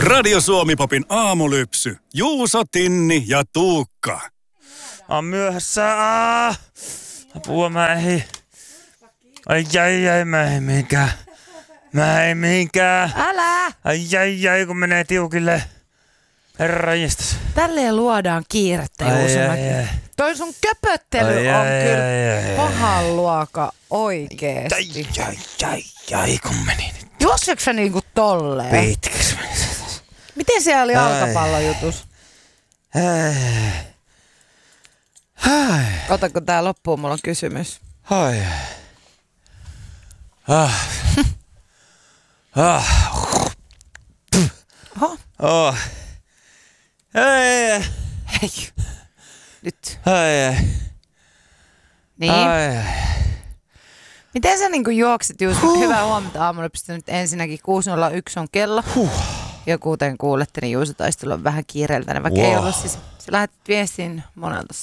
Radio Suomi-popin aamulypsy. Juuso, Tinni ja Tuukka. On myöhässä. Apua, mä ei. Ai, mä ei mihinkään. Älä! Ai, kun menee tiukille. Herranjestas. Tälleen luodaan kiirettä, Juuso. Toi sun köpöttely on kyllä pahan luoka oikeesti. Ai, kun meni nyt. Juokseeko sä niinku tolleen? Pitkäks meni? Miten siellä oli jalkapallojutus? Ota, kun tää loppuu, mulla on kysymys. Hei. Nyt. Niin. Miten sä niinku juoksit, Juuso? Hyvää huomenta aamulypsystä nyt ensinnäkin. 6.01 on kello. Ja kuten kuulette, niin Juuso taisi tulla vähän kiireeltäinen, vaikka ei ollut siis. Sä lähetit viestin monelta.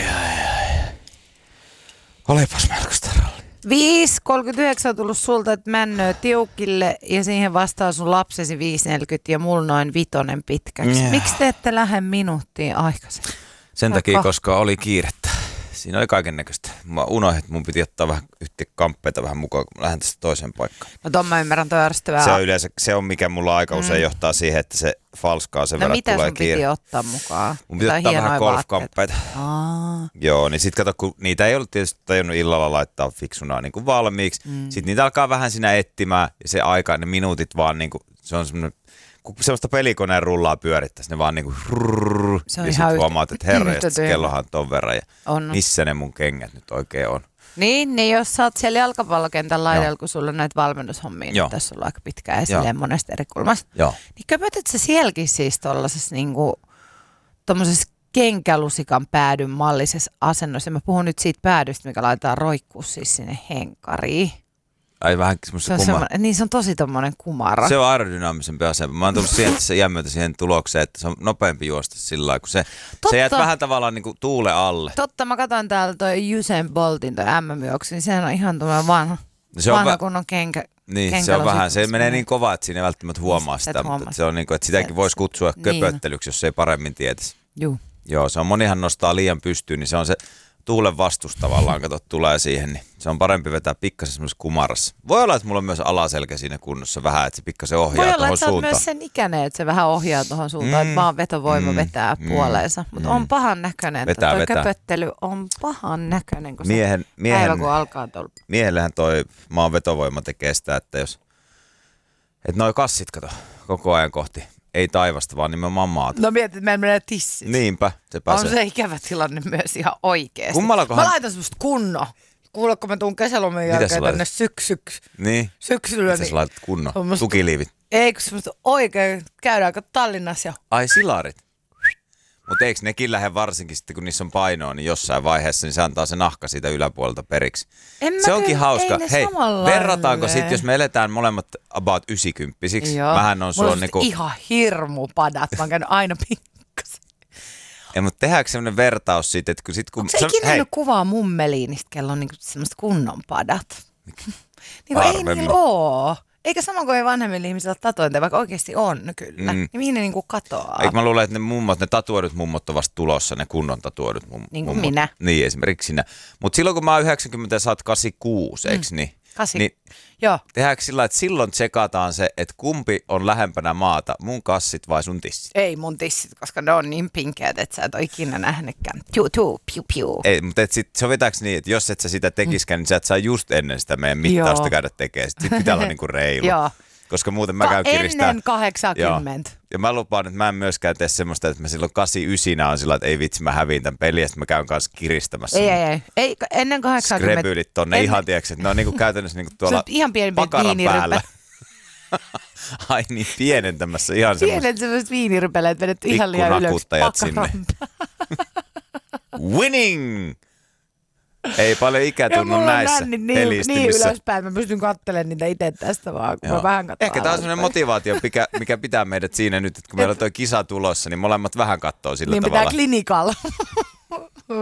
Olipas melkoista rallia. 5.39 on tullut sulta, että männöö tiukille ja siihen vastaa sun lapsesi 5.40 ja mulla noin 5 pitkäksi. Miksi te ette lähde minuuttiin aikaisemmin? Sen takia, koska oli kiirettä. Siinä oli kaiken näköistä. Mä unohdin, että mun piti ottaa vähän kamppeita vähän mukaan, kun mä lähden tästä toiseen paikkaan. No ton mä ymmärrän, toi ärsyttävää. Se on yleensä, se on mikä mulla aika usein johtaa siihen, että se falskaa sen verran, tulee kiire. No mitä sun piti ottaa mukaan? Mun piti ottaa vähän golfkamppeita. Joo, niin sit kato, kun niitä ei ollut tietysti tajunnut illalla laittaa fiksuna niin kuin valmiiksi. Sitten niitä alkaa vähän siinä etsimään ja se aika, ne minuutit vaan niin kuin, se on semmoinen, kun semmoista pelikoneen rullaa pyörittäisi, ne vaan niinku ja sit huomaat, että herra, kellohan ton verran ja missä ne mun kengät nyt oikein on. Niin jos sä oot siellä jalkapallokentän laidalla, kun sulla on näitä valmennushommia, niin tässä on aika pitkään ja silleen monesta eri kulmasta. Niin köpötät sä sielläkin siis tollasessa niinku, tommosessa kenkälusikan päädyn mallisessa asennossa. Mä puhun nyt siitä päädystä, mikä laitetaan roikkuu siis sinne henkariin. Ai vähän semmoista niin se on tosi tommonen kumara. Se on aerodynaamisempi asema. Mä oon tullut iän myötä siihen tulokseen, että se on nopeampi juosta sillä lailla, kun se jäät vähän tavallaan niinku tuule alle. Totta, mä katson täällä toi Usain Boltin toi MM-juoksu, niin sehän on ihan tommoinen vanha kunnon kenkä. Niin, se on vähän, se menee niin kovaa, että siinä ei välttämättä huomaa sitä, mutta se on niinku, että sitäkin voisi kutsua köpöttelyksi, jos se ei paremmin tietäisi. Joo, se on monihan nostaa liian pystyyn, niin se on se tuulen vastus tavallaan, kato, tulee siihen, niin se on parempi vetää pikkasen semmoisessa kumarassa. Voi olla, että mulla on myös alaselkä siinä kunnossa vähän, että se pikkasen ohjaa tuohon suuntaan. Voi olla, että sä oot myös sen ikäinen, että se vähän ohjaa tuohon suuntaan, että maan vetovoima vetää puoleensa. Mutta on pahan näköinen, että toi köpöttely on pahan näköinen, kun se päivä kun alkaa tuolla. Miehellähän toi maan vetovoima tekee sitä, että noi kassit, kato, koko ajan kohti. Ei taivasta, vaan nimenomaan maata. No mietit, että meillä menee tissit. Niinpä, se pääsee. On se ikävä tilanne myös ihan oikeesti. Mä laitan semmoista kunnon. Kuule, kun mä tuun kesälomien jälkeen tänne syksyllä. Mitä sä laitat kunnon? Tukiliivit? Ei, kun semmoista oikein. Käydäänkö Tallinnassa jo? Ai silarit. Mutta eikö nekin lähde varsinkin sitten, kun niissä on painoa, niin jossain vaiheessa niin se antaa se nahka siitä yläpuolelta periksi. Se onkin hauska. Hei, verrataanko sitten, jos me eletään molemmat about 90-siksi? Mähän on sulla niinku ihan hirmu padat. Mä oon käynyt aina pikkasen. Ei, mutta tehdäänkö semmoinen vertaus siitä, että kun... Onko sä ikinä nähnyt kuvaa mummeliinista, kello on niinku semmoista kunnon padat? Niinku ei niillä oo. Eikä sama kuin ei vanhemmilla ihmisillä tatuointeja, vaikka oikeasti on kyllä. Niin mihin ne niinku katoaa? Eikö mä luulen, että ne tatuoidut mummot on vasta tulossa, ne kunnon tatuoidut mummot. Niin kuin minä. Niin, esimerkiksi sinä. Mutta silloin kun mä oon 90 ja sä oot 86, eikö niin? 8. Niin joo. Tehdäänkö sillä, että silloin tsekataan se, että kumpi on lähempänä maata, mun kassit vai sun tissit? Ei mun tissit, koska ne on niin pinkeät, että sä et ole ikinä nähnytkään. Piu. Ei, mutta sovitaanko niin, että jos et sä sitä tekiskään, niin sä et saa just ennen sitä meidän mittausta käydä tekemään. Sitten pitää olla niinku reilu. Joo. Koska muuten mä käyn kiristää. Ennen 80. Ja mä lupaan, että mä en myöskään tee semmoista, että mä silloin 89 on sillä, että ei vitsi, mä häviin tämän pelin, ja sitten mä käyn kanssa kiristämässä. Ei, ennen 80. Skrebyylit tonne ihan, tiedätkö, että ne on niinku käytännössä niinku tuolla ihan pakaran päällä. Ai niin, pienentämässä ihan semmoista. Pienet semmoiset viinirypeleet vedetty ihan liian ylös sinne. Winning! Ei paljon ikä tunnu näissä niin ylöspäin, mä pystyn katselemaan niitä itse tästä vaan, kun mä vähän katson. Ehkä tämä on sellainen motivaatio, mikä pitää meidät siinä nyt, että kun meillä on toi kisa tulossa, niin molemmat vähän katsoo sillä tavalla. Niin pitää klinikalla.